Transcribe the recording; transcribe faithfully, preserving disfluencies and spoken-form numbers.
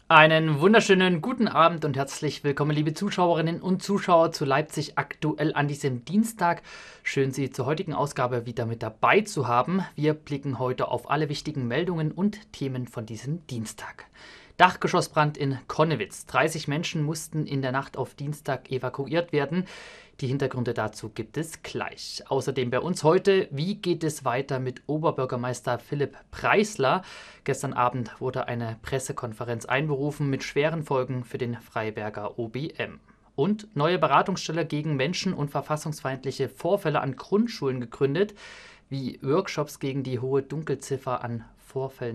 Einen wunderschönen guten Abend und herzlich willkommen, liebe Zuschauerinnen und Zuschauer, zu Leipzig aktuell an diesem Dienstag. Schön, Sie zur heutigen Ausgabe wieder mit dabei zu haben. Wir blicken heute auf alle wichtigen Meldungen und Themen von diesem Dienstag. Dachgeschossbrand in Connewitz. dreißig Menschen mussten in der Nacht auf Dienstag evakuiert werden. Die Hintergründe dazu gibt es gleich. Außerdem bei uns heute, wie geht es weiter mit Oberbürgermeister Philipp Preisler? Gestern Abend wurde eine Pressekonferenz einberufen mit schweren Folgen für den Freiberger O B M. Und neue Beratungsstelle gegen menschen- und verfassungsfeindliche Vorfälle an Grundschulen gegründet, wie Workshops gegen die hohe Dunkelziffer an Vorfällen